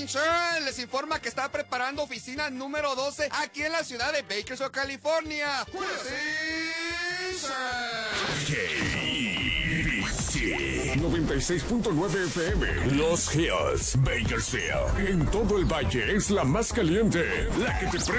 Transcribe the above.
Insurance les informa que está preparando oficina número 12 aquí en la ciudad de Bakersfield, California. KBC 96.9 FM, Los Hills, Bakersfield. En todo el valle es la más caliente, la que te